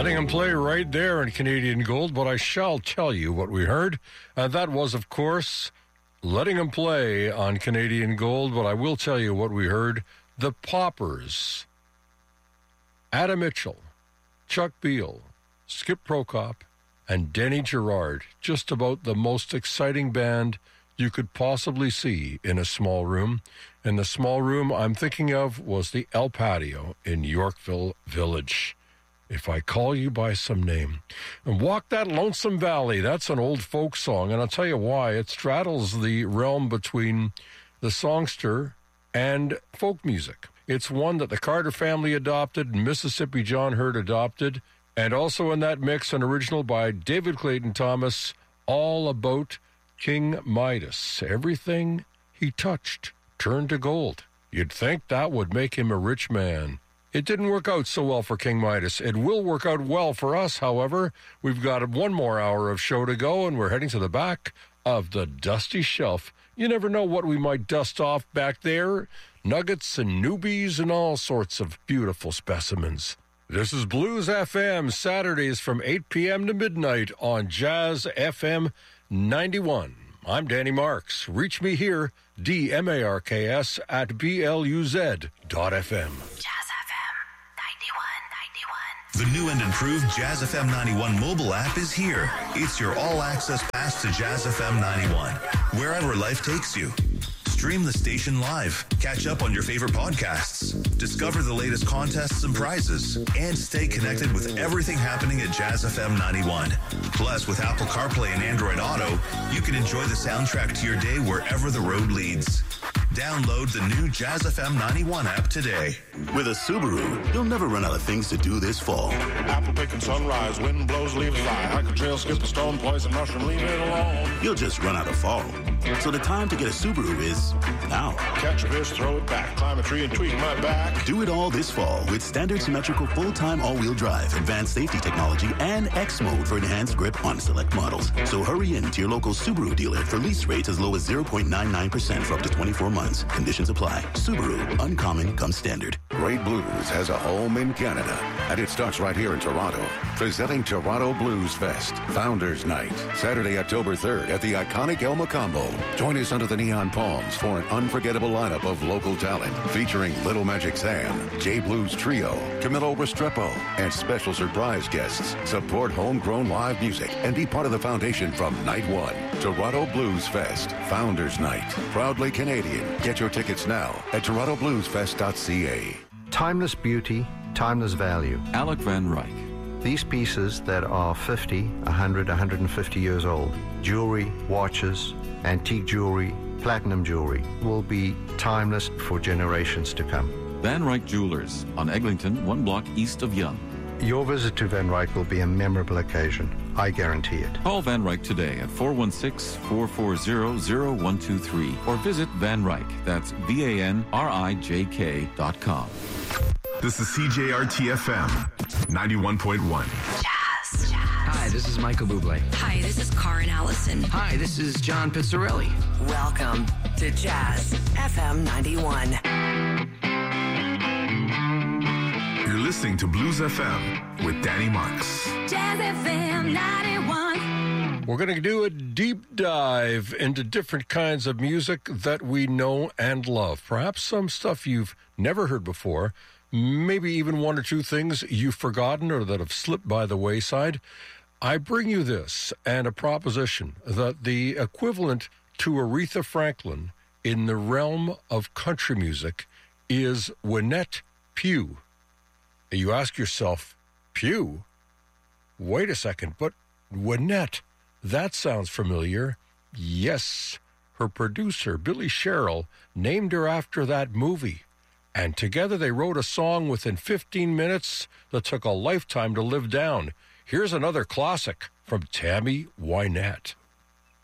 Letting Him Play right there in Canadian Gold, but I shall tell you what we heard. That was, of course, Letting Him Play on Canadian Gold, but I will tell you what we heard. The Poppers, Adam Mitchell, Chuck Beal, Skip Prokop, and Denny Gerard. Just about the most exciting band you could possibly see in a small room. And the small room I'm thinking of was the El Patio in Yorkville Village. If I Call You by Some Name. And Walk That Lonesome Valley, that's an old folk song, and I'll tell you why. It straddles the realm between the songster and folk music. It's one that the Carter family adopted, Mississippi John Hurt adopted, and also in that mix, an original by David Clayton Thomas, all about King Midas. Everything he touched turned to gold. You'd think that would make him a rich man. It didn't work out so well for King Midas. It will work out well for us, however. We've got one more hour of show to go, and we're heading to the back of the dusty shelf. You never know what we might dust off back there. Nuggets and newbies and all sorts of beautiful specimens. This is Blues FM, Saturdays from 8 p.m. to midnight on Jazz FM 91. I'm Danny Marks. Reach me here, DMARKS, at BLUZ.FM. The new and improved Jazz FM 91 mobile app is here. It's your all-access pass to Jazz FM 91, wherever life takes you. Stream the station live, catch up on your favorite podcasts, discover the latest contests and prizes, and stay connected with everything happening at Jazz FM 91. Plus, with Apple CarPlay and Android Auto, you can enjoy the soundtrack to your day wherever the road leads. Download the new Jazz FM 91 app today. With a Subaru, you'll never run out of things to do this fall. Apple picking sunrise, wind blows, leaves fly. Hike a trail, skip a stone, poison mushroom, leave it alone. You'll just run out of fall. So the time to get a Subaru is now. Catch a fish, throw it back, climb a tree and tweak my back. Do it all this fall with standard symmetrical full-time all-wheel drive, advanced safety technology, and X mode for enhanced grip on select models. So hurry in to your local Subaru dealer for lease rates as low as 0.99% for up to 24 months. Conditions apply. Subaru, uncommon comes standard. Great Blues has a home in Canada, and it starts right here in Toronto. Presenting Toronto Blues Fest, Founders Night, Saturday, October 3rd at the iconic El Macambo. Join us under the neon palms for an unforgettable lineup of local talent, featuring Little Magic Sam, J Blues Trio, Camilo Restrepo, and special surprise guests. Support homegrown live music and be part of the foundation from night one. Toronto Blues Fest, Founders Night, proudly Canadian. Get your tickets now at torontobluesfest.ca. Timeless beauty, timeless value. Alec Van Ryck. These pieces that are 50, 100, 150 years old, jewelry, watches, antique jewelry, platinum jewelry, will be timeless for generations to come. Van Ryck Jewelers on Eglinton, 1 block east of Yonge. Your visit to Van Ryck will be a memorable occasion. I guarantee it. Call Van Ryck today at 416-440-0123 or visit Van Ryck. That's VANRIJK.com. This is CJRT-FM 91.1. Jazz. Hi, this is Michael Bublé. Hi, this is Karin Allison. Hi, this is John Pizzarelli. Welcome to Jazz FM 91. You're listening to Blues FM with Danny Marks. Jazz FM 91. We're going to do a deep dive into different kinds of music that we know and love. Perhaps some stuff you've never heard before. Maybe even one or two things you've forgotten or that have slipped by the wayside. I bring you this and a proposition that the equivalent to Aretha Franklin in the realm of country music is Wynette Pugh. You ask yourself, Pugh? Wait a second, but Wynette, that sounds familiar. Yes, her producer, Billy Sherrill, named her after that movie. And together they wrote a song within 15 minutes that took a lifetime to live down. Here's another classic from Tammy Wynette.